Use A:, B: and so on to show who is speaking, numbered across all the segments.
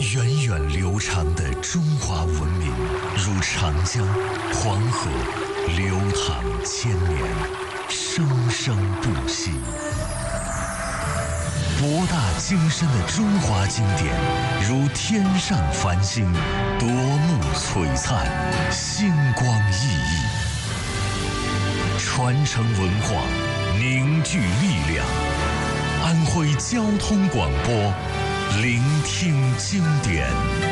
A: 源远流长的中华文明，如长江、黄河，流淌千年，生生不息。博大精深的中华经典，如天上繁星，夺目璀璨，星光熠熠。传承文化，凝聚力量。安徽交通广播，聆听经典。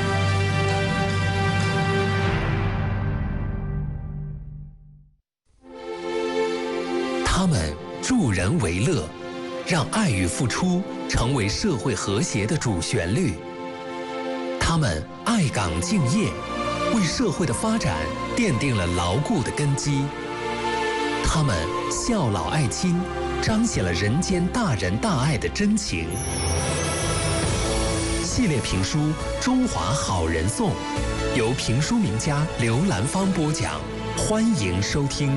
B: 他们助人为乐，让爱与付出成为社会和谐的主旋律。他们爱岗敬业，为社会的发展奠定了牢固的根基。他们孝老爱亲，彰显了人间大仁大爱的真情。系列评书《中华好人颂》，由评书名家刘兰芳播讲，欢迎收听。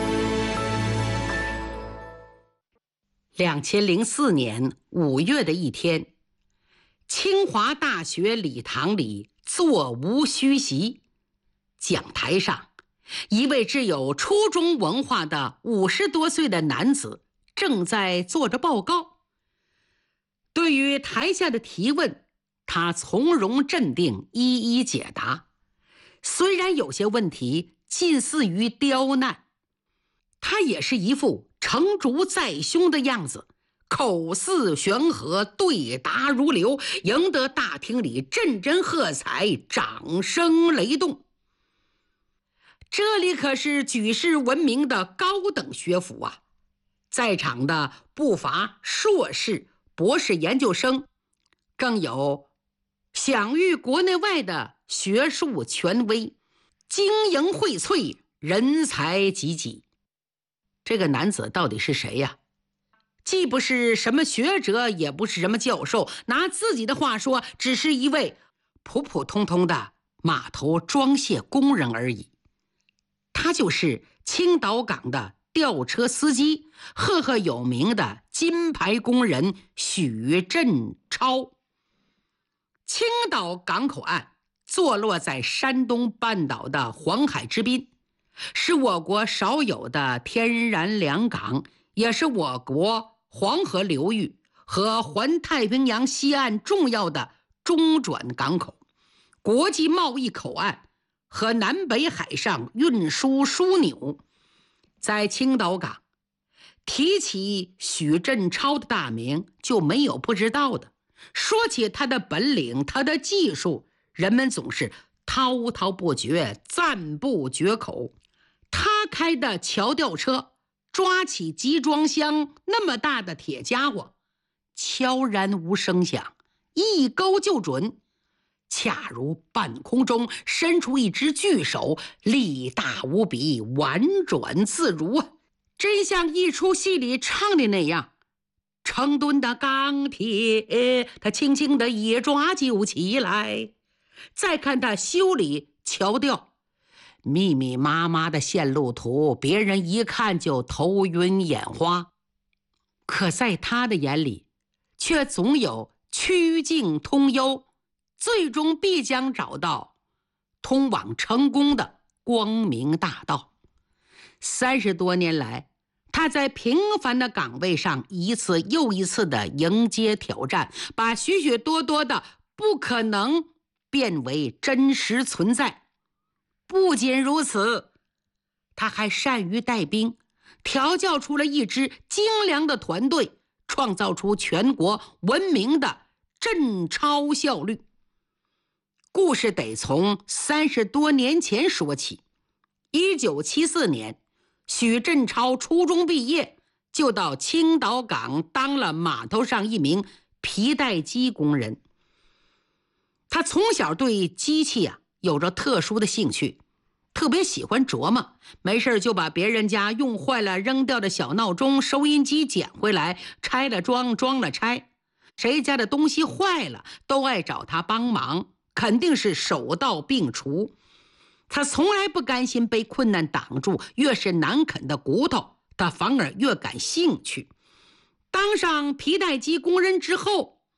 C: 2004年5月的一天，清华大学礼堂里座无虚席，讲台上一位只有初中文化的50多岁的男子正在做着报告。对于台下的提问，他从容镇定，一一解答。虽然有些问题近似于刁难，他也是一副成竹在胸的样子，口似悬河，对答如流，赢得大厅里阵阵喝彩，掌声雷动。这里可是举世闻名的高等学府啊，在场的不乏硕士、博士研究生，更有享誉国内外的学术权威，精英荟萃，人才济济。这个男子到底是谁呀？既不是什么学者，也不是什么教授，拿自己的话说，只是一位普普通通的码头装卸工人而已。他就是青岛港的吊车司机，赫赫有名的金牌工人许振超。青岛港口岸坐落在山东半岛的黄海之滨，是我国少有的天然良港，也是我国黄河流域和环太平洋西岸重要的中转港口、国际贸易口岸和南北海上运输枢纽。在青岛港，提起许振超的大名，就没有不知道的。说起他的本领，他的技术，人们总是滔滔不绝，赞不绝口。他开的桥吊车，抓起集装箱那么大的铁家伙，悄然无声响，一勾就准，恰如半空中伸出一只巨手，力大无比，婉转自如，真像一出戏里唱的那样。成吨的钢铁，他轻轻地一抓就起来。再看他修理桥吊，密密麻麻的线路图，别人一看就头晕眼花。可在他的眼里，却总有曲径通幽，最终必将找到通往成功的光明大道。30多年来，他在平凡的岗位上一次又一次的迎接挑战，把许许多多的不可能变为真实存在。不仅如此，他还善于带兵，调教出了一支精良的团队，创造出全国闻名的振超效率。故事得从30多年前说起。1974年，许振超初中毕业，就到青岛港当了码头上一名皮带机工人。他从小对机器有着特殊的兴趣，特别喜欢琢磨，没事就把别人家用坏了扔掉的小闹钟、收音机捡回来，拆了装，装了拆。谁家的东西坏了，都爱找他帮忙，肯定是手到病除。他从来不甘心被困难挡住，越是难啃的骨头，他反而越感兴趣。当上皮带机工人之后，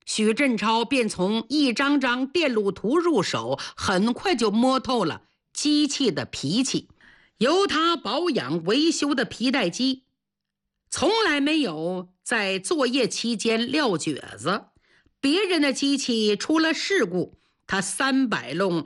C: 许振超便从一张张电路图入手，很快就摸透了机器的脾气。由他保养维修的皮带机，从来没有在作业期间撂蹶子。别人的机器出了事故，他300弄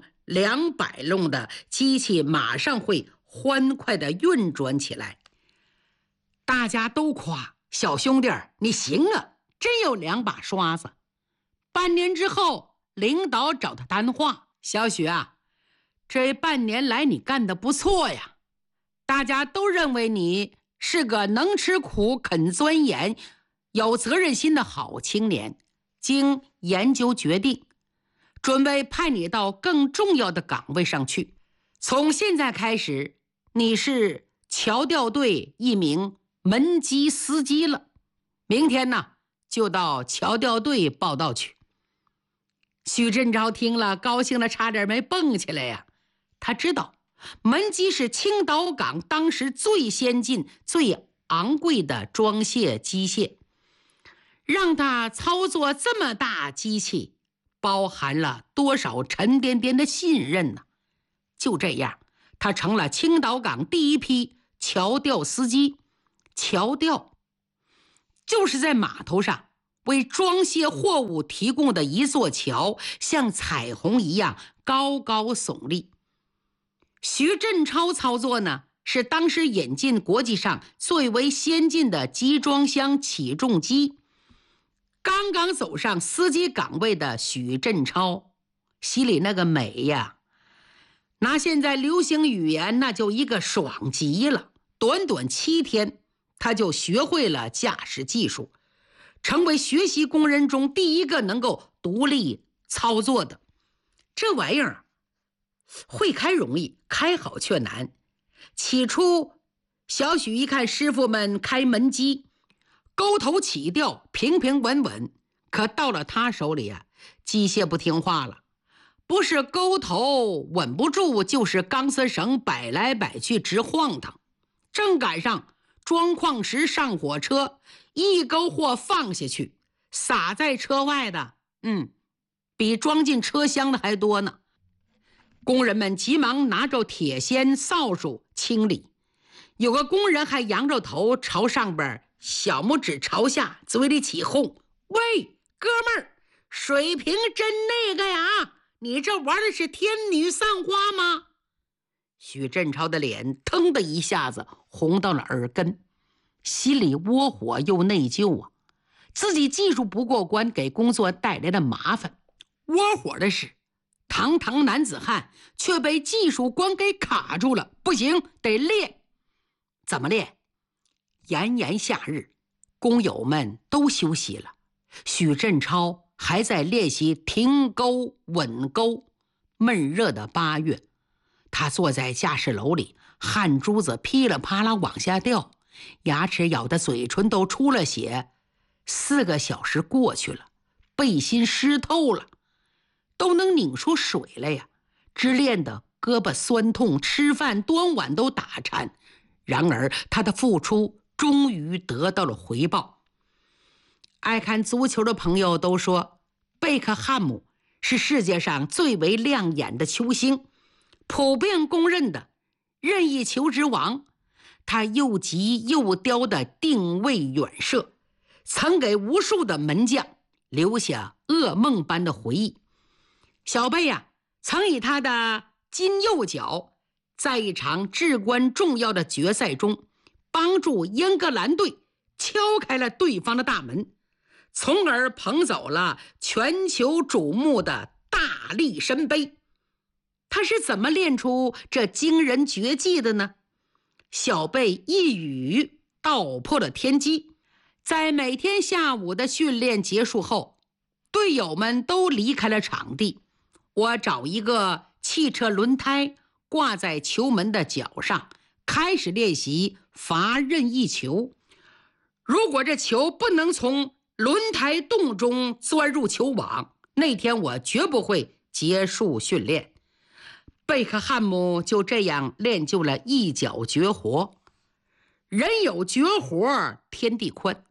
C: 200弄的机器马上会欢快地运转起来。大家都夸小兄弟儿你行啊，真有2把刷子。半年之后，领导找他谈话，小许啊，这半年来你干得不错呀，大家都认为你是个能吃苦肯钻研有责任心的好青年，经研究决定准备派你到更重要的岗位上去。从现在开始，你是桥吊队一名门机司机了，明天呢就到桥吊队报到去。许振超听了高兴的差点没蹦起来呀。他知道门机是青岛港当时最先进最昂贵的装卸机械，让他操作这么大机器包含了多少沉甸甸的信任呢？就这样，他成了青岛港第一批桥吊司机。桥吊就是在码头上为装卸货物提供的一座桥，像彩虹一样高高耸立。徐振超操作呢，是当时引进国际上最为先进的集装箱起重机。刚刚走上司机岗位的许振超心里那个美呀，拿现在流行语言那就一个爽极了。短短7天，他就学会了驾驶技术，成为学习工人中第一个能够独立操作的。这玩意儿会开容易，开好却难。起初小许一看师傅们开门机，钩头起吊平平稳稳，可到了他手里啊，机械不听话了，不是钩头稳不住，就是钢丝绳摆来摆去直晃荡。正赶上装矿石上火车，一钩货放下去，洒在车外的比装进车厢的还多呢。工人们急忙拿着铁锨扫帚清理，有个工人还仰着头朝上边，小拇指朝下，嘴里起哄：喂，哥们儿，水平真那个呀，你这玩的是天女散花吗？许振超的脸腾的一下子红到了耳根，心里窝火又内疚啊，自己技术不过关，给工作带来的麻烦。窝火的是堂堂男子汉却被技术关给卡住了，不行，得练。怎么练？炎炎夏日，工友们都休息了，许振超还在练习停钩稳钩。闷热的8月，他坐在驾驶楼里，汗珠子噼里啪啦往下掉，牙齿咬得嘴唇都出了血。4个小时过去了，背心湿透了，都能拧出水来呀，只练得胳膊酸痛，吃饭端碗都打颤。然而他的付出终于得到了回报。爱看足球的朋友都说，贝克汉姆是世界上最为亮眼的球星，普遍公认的任意球之王。他又急又刁的定位远射，曾给无数的门将留下噩梦般的回忆。小贝呀，曾以他的金右脚，在一场至关重要的决赛中，帮助英格兰队敲开了对方的大门，从而捧走了全球瞩目的大力神杯。他是怎么练出这惊人绝技的呢？小贝一语道破了天机。在每天下午的训练结束后，队友们都离开了场地，我找一个汽车轮胎挂在球门的角上，开始练习罚任意球。如果这球不能从轮胎洞中钻入球网，那天我绝不会结束训练。贝克汉姆就这样练就了一脚绝活。人有绝活，天地宽。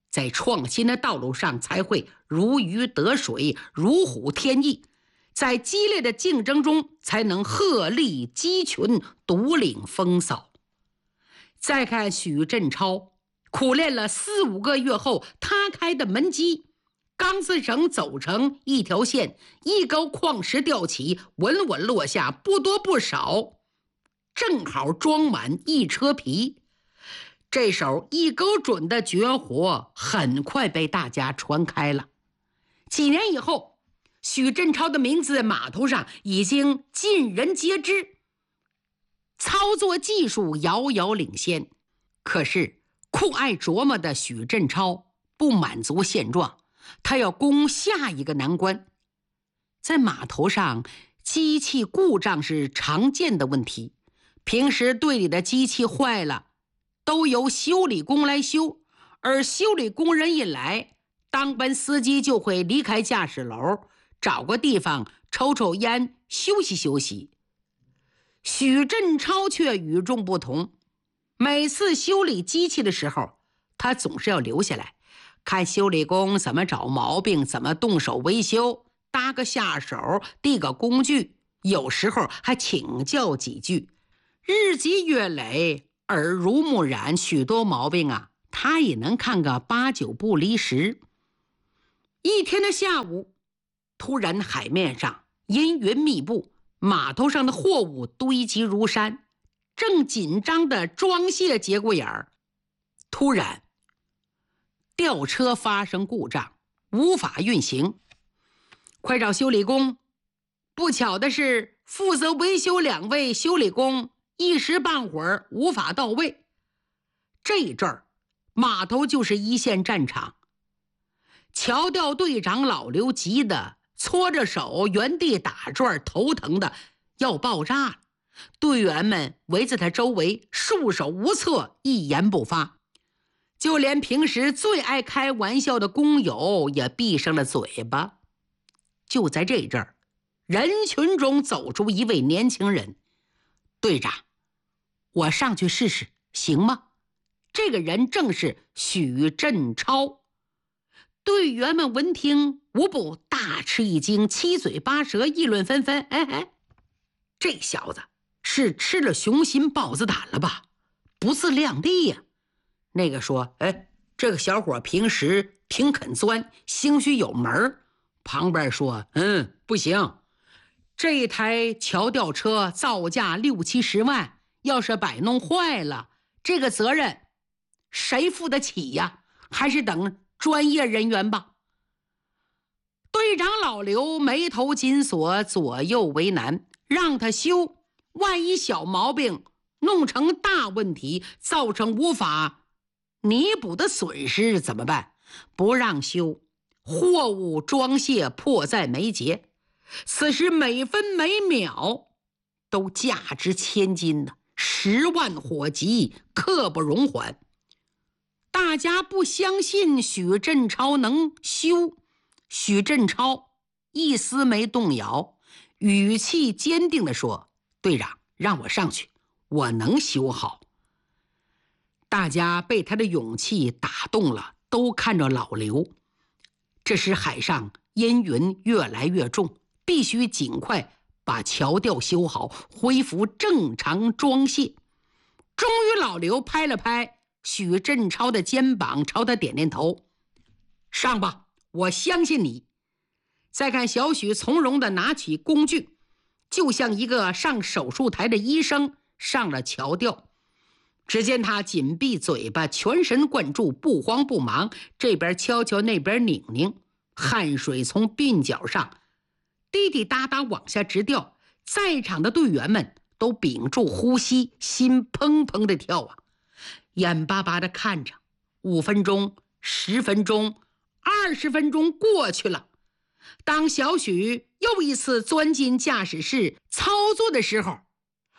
C: 在创新的道路上才会如鱼得水，如虎添翼，在激烈的竞争中才能鹤立鸡群，独领风骚。再看许振超，苦练了4、5个月后，他开的门机，钢丝绳走成一条线，一钩矿石吊起，稳稳落下，不多不少，正好装满一车皮。这手一钩准的绝活很快被大家传开了。几年以后，许振超的名字在码头上已经尽人皆知，操作技术遥遥领先。可是酷爱琢磨的许振超不满足现状，他要攻下一个难关。在码头上，机器故障是常见的问题，平时队里的机器坏了都由修理工来修，而修理工人一来，当班司机就会离开驾驶楼，找个地方抽抽烟，休息休息。许振超却与众不同，每次修理机器的时候，他总是要留下来，看修理工怎么找毛病，怎么动手维修，搭个下手，递个工具，有时候还请教几句。日积月累，耳濡目染，许多毛病啊，他也能看个8、9不离十。一天的下午，突然海面上阴云密布，码头上的货物堆积如山，正紧张的装卸节骨眼儿，突然吊车发生故障，无法运行，快找修理工。不巧的是，负责维修2位修理工一时半会儿无法到位。这阵儿码头就是一线战场，桥吊队长老刘急得搓着手原地打转，头疼的要爆炸了。队员们围在他周围，束手无策，一言不发。就连平时最爱开玩笑的工友也闭上了嘴巴。就在这阵儿，人群中走出一位年轻人：“队长，我上去试试，行吗？”这个人正是许振超。队员们闻听无不大吃一惊，七嘴八舌，议论纷纷。这小子是吃了雄心豹子胆了吧？不自量力呀！那个说：“这个小伙平时挺肯钻，兴许有门。”旁边说：“不行，这台桥吊车造价60、70万，要是摆弄坏了，这个责任谁付得起呀？还是等专业人员吧。”队长老刘眉头紧锁，左右为难，让他修，万一小毛病弄成大问题，造成无法弥补的损失怎么办？不让修，货物装卸迫在眉睫，此时每分每秒都价值千金呢，10万火急，刻不容缓。大家不相信许振超能修，许振超一丝没动摇，语气坚定地说：“队长，让我上去，我能修好。”大家被他的勇气打动了，都看着老刘。这时海上阴云越来越重，必须尽快把桥吊修好，恢复正常装卸。终于老刘拍了拍许振超的肩膀，朝他点点头：“上吧，我相信你。”再看小许从容地拿起工具，就像一个上手术台的医生上了桥吊。只见他紧闭嘴巴，全神贯注，不慌不忙，这边敲敲，那边拧拧，汗水从鬓角上滴滴答答往下直掉。在场的队员们都屏住呼吸，心砰砰地跳啊，眼巴巴地看着。5分钟、10分钟、20分钟过去了，当小许又一次钻进驾驶室操作的时候，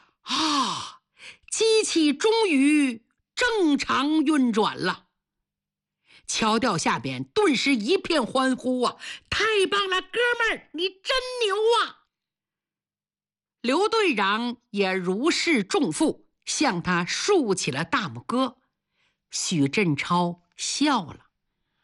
C: 机器终于正常运转了。桥吊下边顿时一片欢呼啊！太棒了，哥们儿，你真牛啊！刘队长也如释重负，向他竖起了大拇哥。许振超笑了，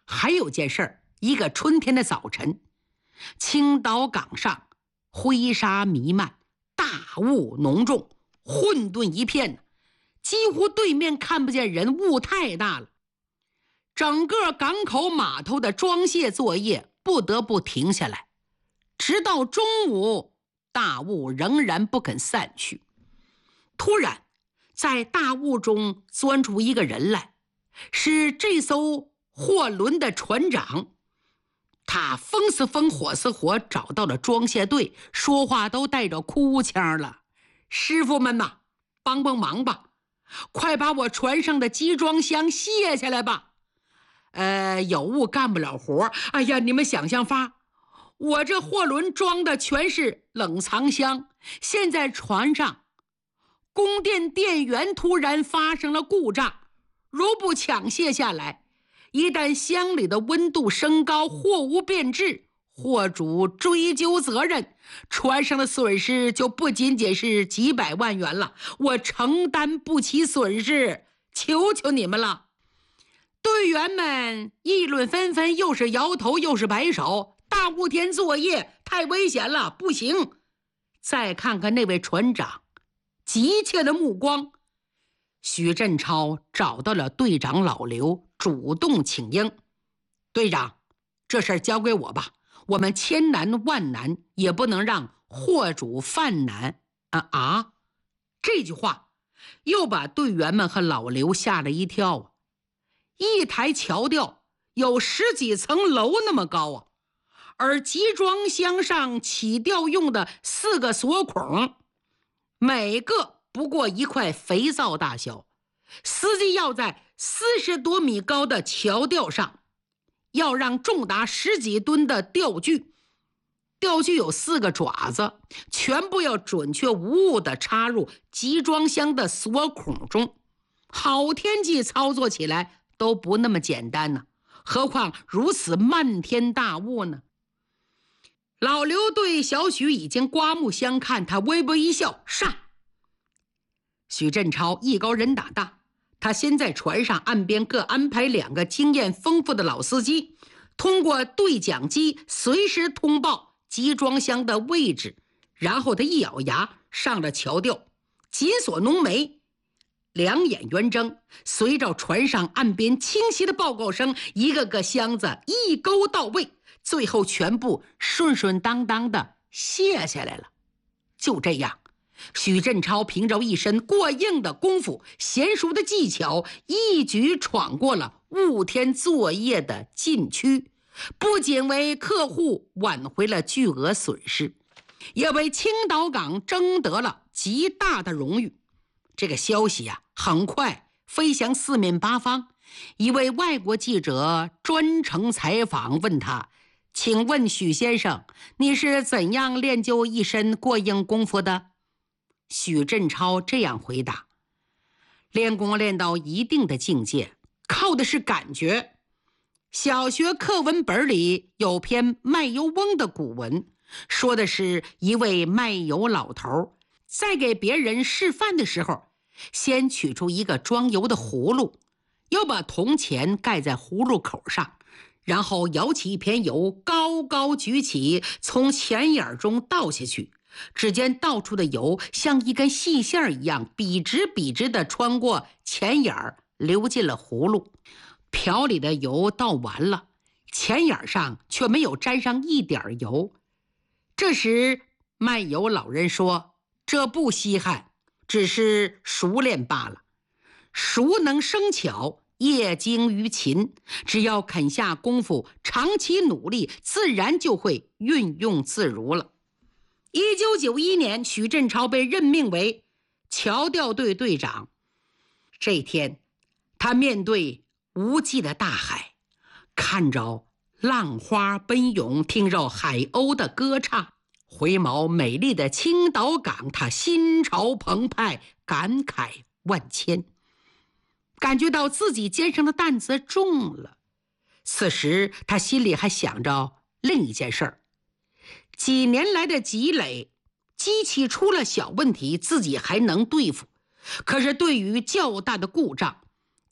C: 还有件事儿，一个春天的早晨，青岛港上灰沙弥漫，大雾浓重，混沌一片，几乎对面看不见人，雾太大了。整个港口码头的装卸作业不得不停下来，直到中午，大雾仍然不肯散去。突然在大雾中钻出一个人来，是这艘货轮的船长。他风似风，火似火，找到了装卸队，说话都带着哭腔了：师傅们呐，帮帮忙吧，快把我船上的集装箱卸下来吧。有雾干不了活。哎呀，你们想想法，我这货轮装的全是冷藏箱，现在船上供电电源突然发生了故障，如不抢卸下来，一旦箱里的温度升高，货物变质，货主追究责任，船上的损失就不仅仅是几百万元了，我承担不起损失，求求你们了。队员们议论纷纷，又是摇头又是摆手，大雾天作业太危险了，不行。再看看那位船长急切的目光，许振超找到了队长老刘，主动请缨：队长，这事儿交给我吧，我们千难万难也不能让货主犯难啊！这句话又把队员们和老刘吓了一跳啊！一台桥吊有10几层楼那么高啊，而集装箱上起吊用的4个锁孔，每个不过一块肥皂大小，司机要在40多米高的桥吊上，要让重达10几吨的吊具有4个爪子，全部要准确无误地插入集装箱的锁孔中。好天气操作起来都不那么简单呢，何况如此漫天大雾呢？老刘对小许已经刮目相看，他微微一笑：上。许振超艺高人胆大，他先在船上岸边各安排2个经验丰富的老司机，通过对讲机随时通报集装箱的位置，然后他一咬牙上了桥吊，紧锁浓眉，两眼圆睁，随着船上岸边清晰的报告声，一个个箱子一勾到位，最后全部顺顺当当的卸下来了。就这样，许振超凭着一身过硬的功夫、娴熟的技巧，一举闯过了雾天作业的禁区，不仅为客户挽回了巨额损失，也为青岛港争得了极大的荣誉。这个消息很快飞向四面八方。一位外国记者专程采访，问他：请问许先生，你是怎样练就一身过硬功夫的？许振超这样回答：练功练到一定的境界，靠的是感觉。小学课文本里有篇卖油翁的古文，说的是一位卖油老头在给别人示范的时候，先取出一个装油的葫芦，要把铜钱盖在葫芦口上，然后舀起一片油，高高举起，从钱眼中倒下去。只见倒出的油像一根细线一样，笔直笔直地穿过钱眼儿，流进了葫芦。瓢里的油倒完了，钱眼上却没有沾上一点油。这时卖油老人说：这不稀罕，只是熟练罢了。熟能生巧，业精于勤，只要肯下功夫，长期努力，自然就会运用自如了。1991年，许振超被任命为桥吊队队长。这天，他面对无际的大海，看着浪花奔涌，听着海鸥的歌唱，回眸美丽的青岛港，他心潮澎湃，感慨万千，感觉到自己肩上的担子重了。此时他心里还想着另一件事儿，几年来的积累，机器出了小问题自己还能对付，可是对于较大的故障，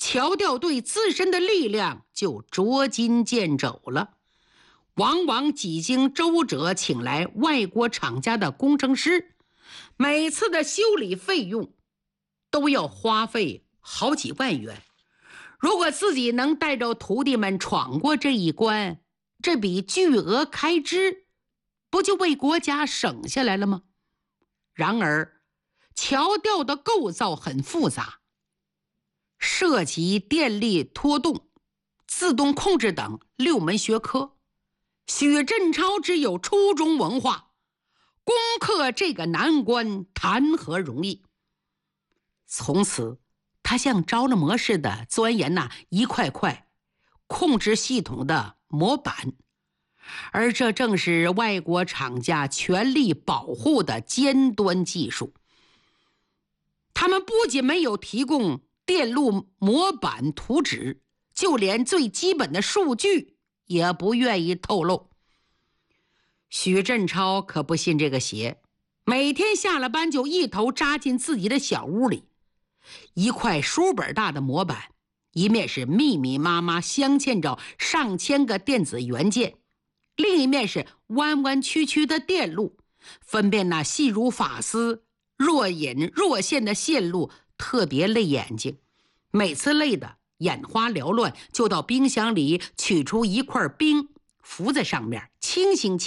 C: 桥吊队自身的力量就捉襟见肘了，往往几经周折请来外国厂家的工程师，每次的修理费用都要花费好几万元。如果自己能带着徒弟们闯过这一关，这笔巨额开支不就为国家省下来了吗？然而桥吊的构造很复杂，涉及电力拖动、自动控制等6门学科。许振超只有初中文化，攻克这个难关谈何容易？从此他像着了魔似的钻研一块块控制系统的模板，而这正是外国厂家全力保护的尖端技术。他们不仅没有提供电路模板图纸，就连最基本的数据也不愿意透露。许振超可不信这个邪，每天下了班就一头扎进自己的小屋里，一块书本大的模板，一面是密密麻麻镶嵌着上千个电子元件，另一面是弯弯曲曲的电路，分辨那细如发丝、若隐若现的线路，特别累眼睛。每次累得眼花缭乱，就到冰箱里取出一块冰，浮在上面，轻轻